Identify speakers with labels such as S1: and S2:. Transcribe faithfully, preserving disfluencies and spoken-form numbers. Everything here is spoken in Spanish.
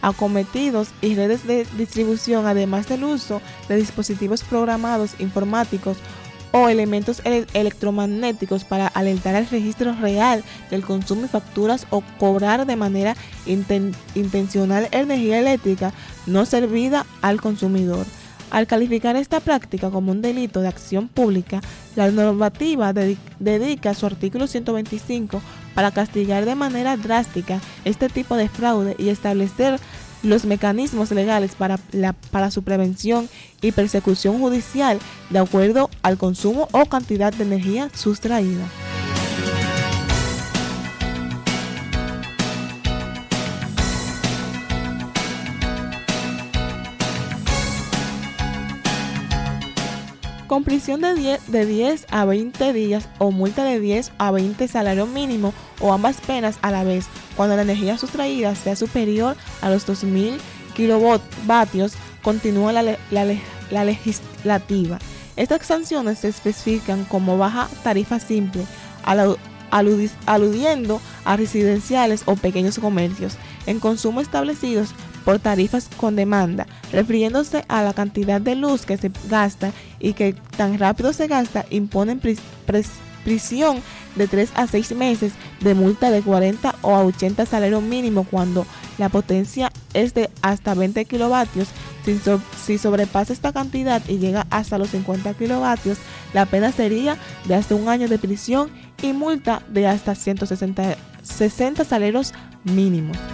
S1: acometidos y redes de distribución, además del uso de dispositivos programados informáticos o elementos ele- electromagnéticos para alertar al registro real del consumo y facturas o cobrar de manera inten- intencional energía eléctrica no servida al consumidor. Al calificar esta práctica como un delito de acción pública, la normativa dedica, dedica su artículo ciento veinticinco para castigar de manera drástica este tipo de fraude y establecer los mecanismos legales para, la, para su prevención y persecución judicial de acuerdo al consumo o cantidad de energía sustraída. Con prisión de diez, de diez a veinte días o multa de diez a veinte salario mínimo o ambas penas a la vez cuando la energía sustraída sea superior a los dos mil kilovatios, continúa la, la, la legislativa. Estas sanciones se especifican como baja tarifa simple, aludiendo a residenciales o pequeños comercios en consumo establecidos por tarifas con demanda, refiriéndose a la cantidad de luz que se gasta y que tan rápido se gasta, imponen pris, pris, prisión de tres a seis meses, de multa de cuarenta o a ochenta salario mínimo cuando la potencia es de hasta veinte kilovatios. Si, so, si sobrepasa esta cantidad y llega hasta los cincuenta kilovatios, la pena sería de hasta un año de prisión y multa de hasta ciento sesenta salarios mínimos.